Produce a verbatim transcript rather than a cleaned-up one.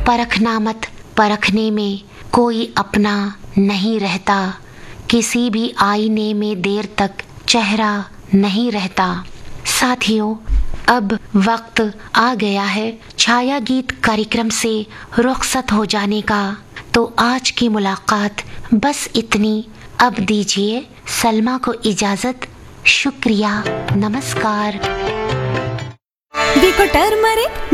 परखना मत, परखने में कोई अपना नहीं रहता, किसी भी आईने में देर तक चेहरा नहीं रहता। साथियों, अब वक्त आ गया है छाया गीत कार्यक्रम से रुखसत हो जाने का, तो आज की मुलाकात बस इतनी। अब दीजिए सलमा को इजाजत। शुक्रिया, नमस्कार। विको टर्मरिक